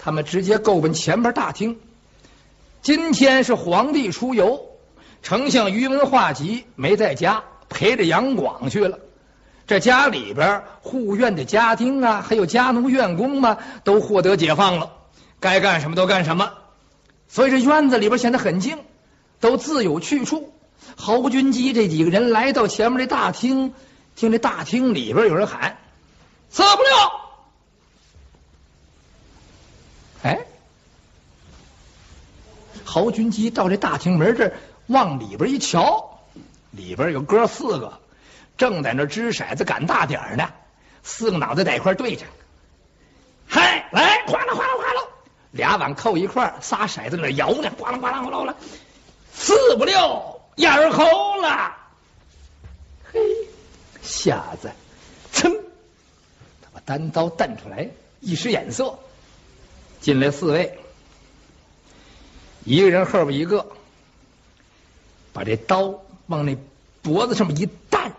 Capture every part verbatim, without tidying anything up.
他们直接够奔前边大厅。今天是皇帝出游，丞相于文化及没在家，陪着杨广去了。这家里边护院的家丁啊，还有家奴院工嘛，都获得解放了，该干什么都干什么。所以这院子里边显得很静，都自有去处。侯君基这几个人来到前面这大厅，听这大厅里边有人喊：“死不了！”哎，侯君基到这大厅门这儿往里边一瞧，里边有哥四个正在那掷骰子赶大点呢，四个脑袋在一块对着。嗨，来，哗啦哗啦哗啦，俩碗扣一块，仨骰子那摇呢，哗啦哗啦哗啦哗啦，四不六，咽喉了。嘿，瞎子，噌，他把单刀瞪出来，一使眼色，进来四位，一个人后边一个，把这刀往那脖子上面一担，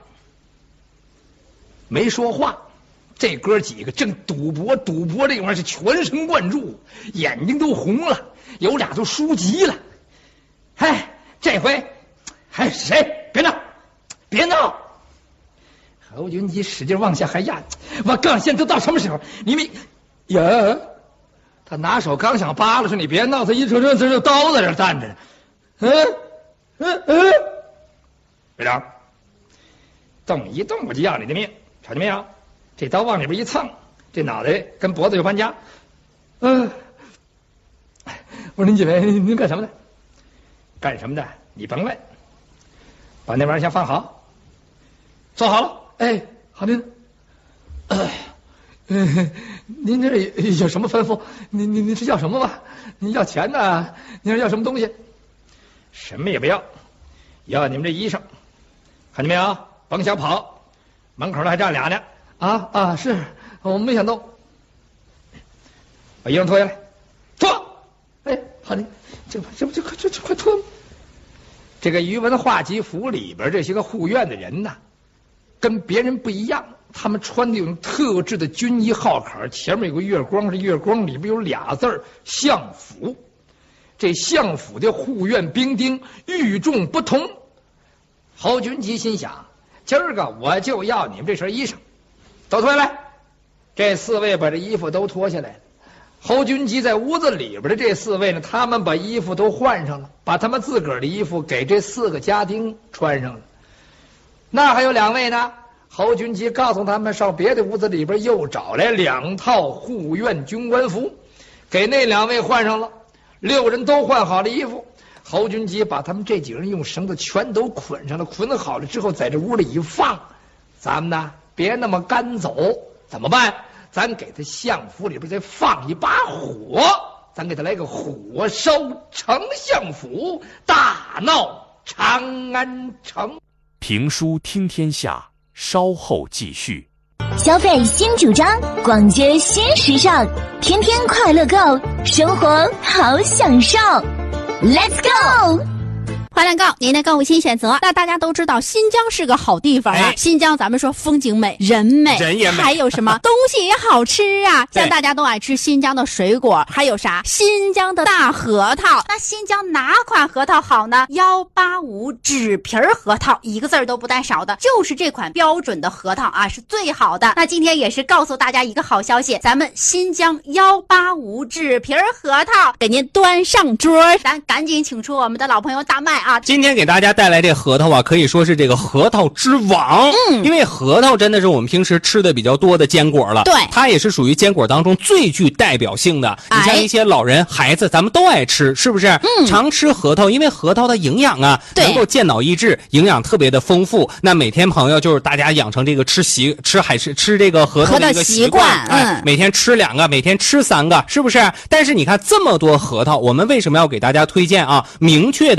没说话。这哥几个正赌博，赌博这玩意儿是全神贯注，眼睛都红了，有俩都输急了。哎，这回还是谁？别闹，别闹！侯君基使劲往下还压，我刚现在都到什么时候？你们呀，他拿手刚想扒拉说你别闹，他一瞅这这刀在这站着。嗯嗯嗯，队长，动一动我就要你的命，瞅见没有？这刀往里边一蹭，这脑袋跟脖子有搬家。嗯、呃，我说您几位，您干什么的？干什么的？你甭问。把那玩意儿先放好，坐好了。哎，好的。呃，嗯，您这有什么吩咐？您您您是要什么吧？您要钱呢？您是要什么东西？什么也不要，要你们这衣裳。看见没有？甭想跑，门口那还站俩呢。啊啊，是我没想到。把衣裳脱下来，脱！哎，好的，这这不这快这这快脱！这个于文化及府里边这些个护院的人呢，跟别人不一样，他们穿的有特制的军衣号坎，前面有个月光，这月光里边有俩字儿相府。这相府的护院兵丁与众不同。侯君基心想，今儿个我就要你们这身衣裳。都脱下来！这四位把这衣服都脱下来了。侯君基在屋子里边的这四位呢，他们把衣服都换上了，把他们自个儿的衣服给这四个家丁穿上了。那还有两位呢？侯君基告诉他们，上别的屋子里边又找来两套护院军官服，给那两位换上了。六人都换好了衣服，侯君基把他们这几个人用绳子全都捆上了，捆好了之后，在这屋里一放，咱们呢？别那么干走，怎么办？咱给他相府里边再放一把火，咱给他来个火烧丞相府，大闹长安城。 评书听天下，稍后继续。 消费新主张，逛街新时尚，天天快乐购，生活好享受。Let's go！ 快乐购，您的购物新选择。那大家都知道新疆是个好地方啊，哎、新疆咱们说风景美，人美， 人也美， 还有什么东西也好吃啊，像大家都爱吃新疆的水果，还有啥新疆的大核桃。那新疆哪款核桃好呢？幺八五纸皮核桃，一个字儿都不带少的，就是这款标准的核桃啊，是最好的。那今天也是告诉大家一个好消息，咱们新疆幺八五纸皮核桃给您端上桌，咱赶紧请出我们的老朋友大麦啊！ 今天给大家带来这核桃啊，可以说是这个核桃之王。嗯，因为核桃真的是我们平时吃的比较多的坚果了。 对， 它也是属于坚果当中最具代表性的。你像一些老人、孩子，咱们都爱吃，是不是？嗯，常吃核桃，因为核桃的营养啊，能够健脑益智，营养特别的丰富。那每天朋友就是大家养成这个吃习吃海吃吃这个核桃的一个习惯，嗯、哎，每天吃两个，每天吃三个，是不是？但是你看这么多核桃，我们为什么要给大家推荐啊？明确的，咱们要吃。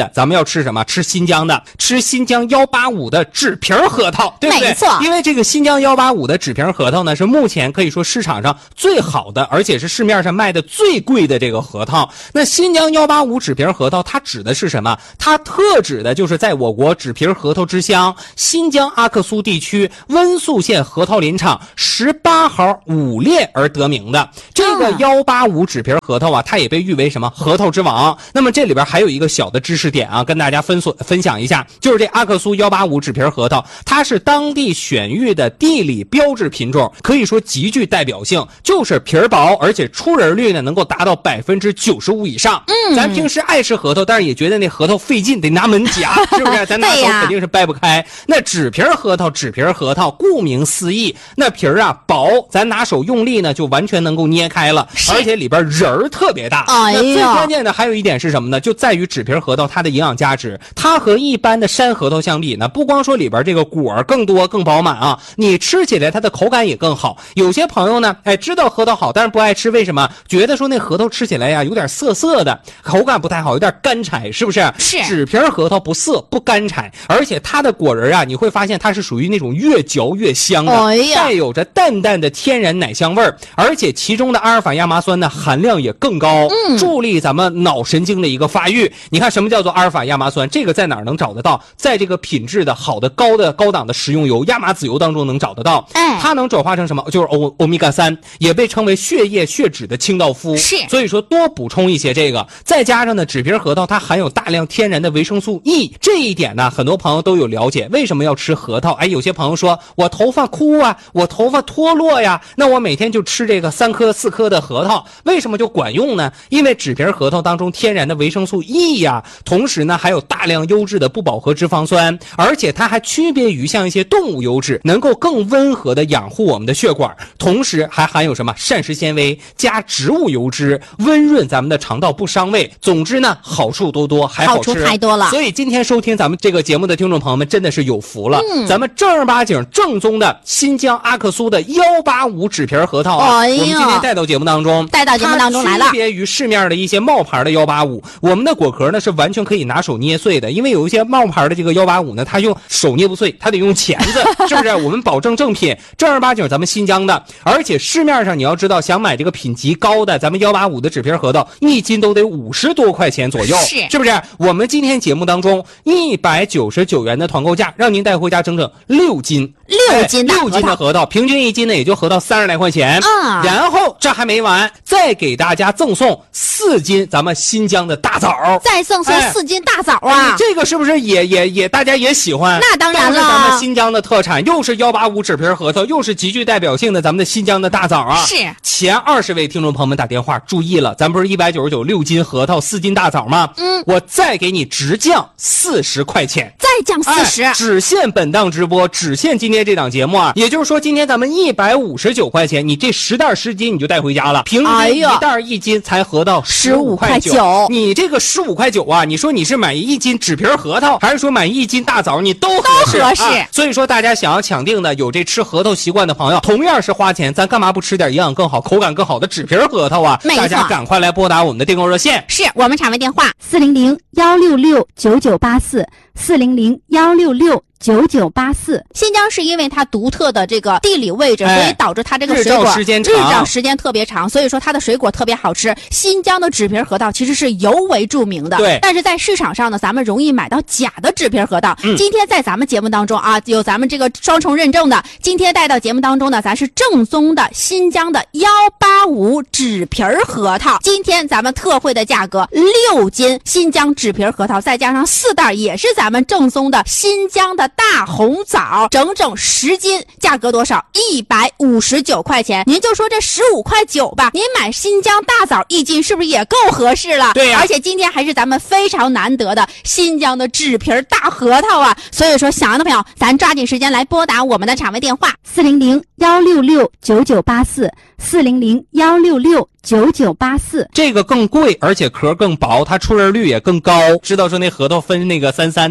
吃什么？吃新疆的，吃新疆一八五的纸皮核桃，对不对？ 没错， 因为这个新疆一八五的纸皮核桃呢，是目前可以说市场上最好的，而且是市面上卖的最贵的这个核桃。那新疆一八五纸皮核桃，它指的是什么？它特指的就是在我国纸皮核桃之乡新疆阿克苏地区温宿县核桃林场十八号五列而得名的这个一八五纸皮核桃啊，它也被誉为什么核桃之王。那么这里边还有一个小的知识点啊，跟大家分所分享一下，就是这阿克苏一八五纸皮核桃，它是当地选育的地理标志品种，可以说极具代表性，就是皮儿薄，而且出仁率呢能够达到百分之九十五以上。嗯，咱平时爱吃核桃，但是也觉得那核桃费劲，得拿门夹，是不是？咱拿手肯定是掰不开。那纸皮核桃，纸皮核桃，顾名思义，那皮儿啊薄，咱拿手用力呢就完全能够捏开了，而且里边仁儿特别大。 哎呀， 那最关键的还有一点是什么呢？就在于纸皮核桃它的营养价值，它和一般的山核桃相比呢，不光说里边这个果儿更多更饱满啊，你吃起来它的口感也更好。有些朋友呢，哎，知道核桃好，但是不爱吃，为什么？觉得说那核桃吃起来呀有点涩涩的，口感不太好，有点干柴，是不是？ 是。 纸皮核桃不涩不干柴，而且它的果仁啊，你会发现它是属于那种越嚼越香的， 哎呀， 带有着淡淡的天然奶香味儿，而且其中的阿尔法亚麻酸呢含量也更高，嗯，助力咱们脑神经的一个发育。你看什么叫做阿尔法亚麻酸？这个在哪儿能找得到？在这个品质的好的高的高档的食用油亚麻籽油当中能找得到。 哎， 它能转化成什么？就是欧欧米伽三，也被称为血液血脂的清道夫。 是， 所以说多补充一些这个，再加上呢，纸皮核桃它含有大量天然的维生素 E， 这一点呢，很多朋友都有了解。为什么要吃核桃？哎，有些朋友说我头发枯啊，我头发脱落呀，那我每天就吃这个三颗四颗的核桃，为什么就管用呢？因为纸皮核桃当中天然的维生素 E 呀，同时呢还有大量优质的不饱和脂肪酸，而且它还区别于像一些动物油脂，能够更温和的养护我们的血管，同时还含有什么膳食纤维加植物油脂，温润咱们的肠道不伤胃。总之呢，好处多多，还好吃， 好处太多了。 所以今天收听咱们这个节目的听众朋友们真的是有福了，嗯，咱们正儿八经正宗的新疆阿克苏的一八五纸皮核桃啊， 哎， 我们今天带到节目当中， 带到节目当中来了。 区别于市面的一些冒牌的一八五，我们的果壳呢是完全可以拿手捏碎的，因为有一些冒牌的这个一八五呢，它用手捏不碎，它得用钳子，是不是？我们保证正品，正儿八经咱们新疆的，而且市面上你要知道，想买这个品级高的咱们一八五的纸皮核桃，一斤都得五十多块钱左右， 是是不是？我们今天节目当中一百九十九元的团购价，让您带回家整整六斤。 六斤大核桃， 六斤的核桃，平均一斤呢也就合到三十来块钱啊。 然后这还没完，再给大家赠送四斤咱们新疆的大枣， 再赠送四斤大枣啊！ 哎、这个是不是也也也大家也喜欢？ 那当然了， 咱们新疆的特产又是一八五纸皮核桃，又是极具代表性的咱们的新疆的大枣啊！ 是前二十位听众朋友们打电话注意了，咱不是一百九十九六斤核桃四斤大枣吗？嗯，我再给你直降四十块钱， 再降四十、 哎，只限本档直播，只限今天这档节目啊！也就是说，今天咱们一百五十九块钱，你这十袋十斤你就带回家了，平均一袋一斤才合到十五块九。你这个十五块九啊，你说你是买一斤纸皮核桃，还是说买一斤大枣，你都合适。 都合适、 啊。所以说，大家想要抢定的，有这吃核桃习惯的朋友，同样是花钱，咱干嘛不吃点营养更好、口感更好的纸皮核桃啊？大家赶快来拨打我们的订购热线， 是我们产位电话四零零幺六六九九八四四零零幺六六。九九八四， 新疆是因为它独特的这个地理位置，哎、所以导致它这个水果日照时间长， 日照时间特别长，所以说它的水果特别好吃。新疆的纸皮核桃其实是尤为著名的， 对。 但是在市场上呢，咱们容易买到假的纸皮核桃。嗯、今天在咱们节目当中啊，有咱们这个双重认证的，今天带到节目当中呢，咱是正宗的新疆的一八五纸皮核桃。今天咱们特惠的价格，六斤新疆纸皮核桃，再加上四袋也是咱们正宗的新疆的大红枣，整整十斤，价格多少？一百五十九块钱。您就说这十五块九吧，您买新疆大枣一斤是不是也够合适了？ 对呀、啊。 而且今天还是咱们非常难得的新疆的纸皮大核桃啊！所以说，想要的朋友，咱抓紧时间来拨打我们的产位电话四零零幺六六九九八四四零零幺六六九九八四。 这个更贵，而且壳更薄，它出仁率也更高。知道说那核桃分那个三三的。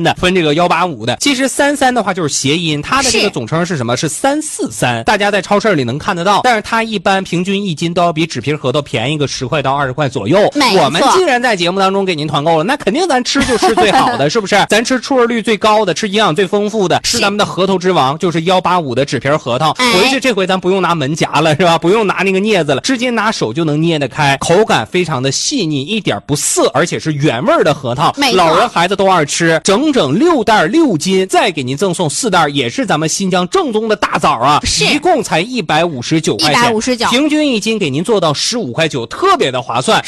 的，分这个幺八五的。其实三三的话就是谐音，它的这个总称是什么？是三四三。大家在超市里能看得到，但是它一般平均一斤都要比纸皮核桃便宜个十块到二十块左右。我们既然在节目当中给您团购了，那肯定咱吃就吃最好的，是不是？咱吃出味率最高的，吃营养最丰富的，吃咱们的核桃之王，就是幺八五的纸皮核桃。回去这回咱不用拿门夹了，是吧？不用拿那个镊子了，直接拿手就能捏得开，口感非常的细腻，一点不涩，而且是原味的核桃，老人孩子都爱吃。整整六袋六斤，再给您赠送四袋，也是咱们新疆正宗的大枣啊，一共才一百五十九块钱，一百五十九，平均一斤给您做到十五块九，特别的划算。